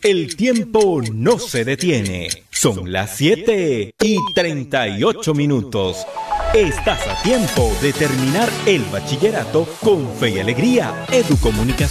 El tiempo no se detiene. Son las 7:38. Estás a tiempo de terminar el bachillerato con fe y alegría. Educomunicación.